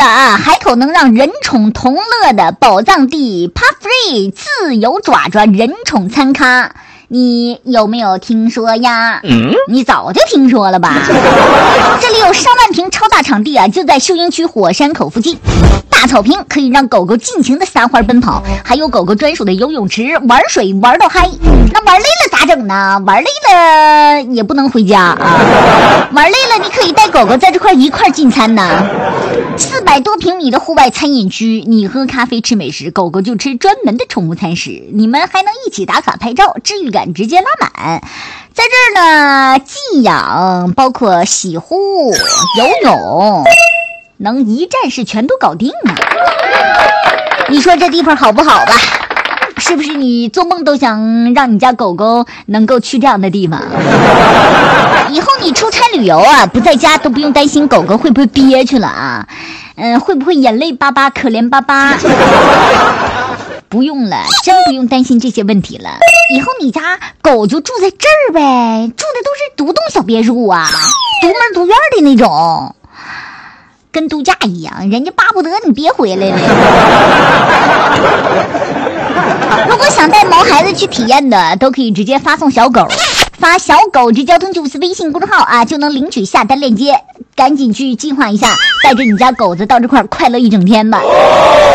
了啊，海口能让人宠同乐的宝藏地 Pet Free 自由爪爪人宠餐咖，你有没有听说呀？你早就听说了吧？这里有上万平超大场地啊，就在秀英区火山口附近。大草坪可以让狗狗尽情的撒欢奔跑，还有狗狗专属的游泳池，玩水玩到嗨。那玩累了咋整呢？玩累了也不能回家啊！玩累了你可以带狗狗在这块一块进餐呢。400多平米的户外餐饮区，你喝咖啡吃美食，狗狗就吃专门的宠物餐食，你们还能一起打卡拍照，治愈感直接拉满。在这儿呢，寄养包括洗护、游泳，能一站式全都搞定啊！你说这地方好不好吧？是不是你做梦都想让你家狗狗能够去这样的地方？以后你出差旅游啊，不在家都不用担心狗狗会不会憋屈了啊，会不会眼泪巴巴可怜巴巴？不用了，真不用担心这些问题了。以后你家狗就住在这儿呗，住的都是独栋小别墅啊，独门独院的那种，跟度假一样，人家巴不得你别回来了。如果想带毛孩子去体验的，都可以直接发送小狗，发小狗之交通94微信公众号啊，就能领取下单链接，赶紧去计划一下，带着你家狗子到这块快乐一整天吧。